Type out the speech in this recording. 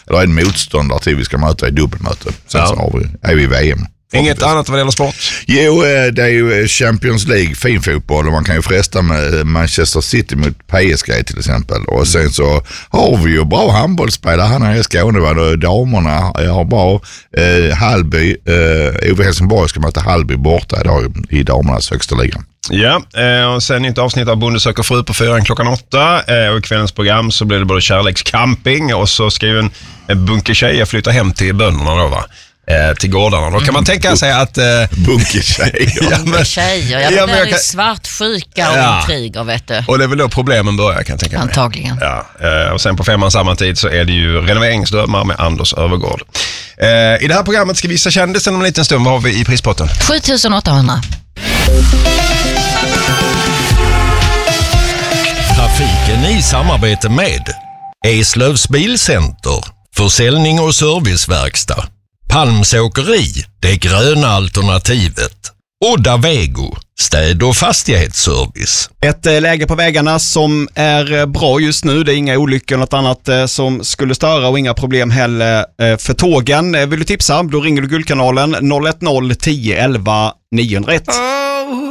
eller en motståndare till vi ska möta i dubbelmöte. Sen så är vi i VM. Inget annat vad det gäller sport? Jo, det är ju Champions League, fin fotboll, och man kan ju fresta med Manchester City mot PSG till exempel. Och sen så har vi ju bra handbollsspelare här nere i Skåne. Damerna har bra Hallby, Ove Helsingborg ska möta Hallby borta idag i damernas högsta ligan. Ja, och sen ett avsnitt av Bonde söker fru på 4 klockan 8. Och i kvällens program så blir det både kärlekscamping och så ska ju en bunkertjejer flytta hem till bönderna då, va? Till gårdarna. Då kan man tänka sig att bunkertjejer. Det är ju svartsjuka och intriger, vet du. Och det är väl då problemen börjar, kan jag tänka mig. Antagligen. Ja. Och sen på 5 samma tid så är det ju renoveringsdrömmar med Anders Övergård. I det här programmet ska vi visa kändisen om en liten stund. Vad har vi i prispotten? 7800. Trafiken i samarbete med Eslövs Bilcenter, försäljning och serviceverkstad. Palmsåkeri, det gröna alternativet. Odda Vego, städ- och fastighetsservice. Ett läge på vägarna som är bra just nu. Det är inga olyckor eller något annat som skulle störa och inga problem heller för tågen. Vill du tipsa? Då ringer du Guldkanalen 010 11 901.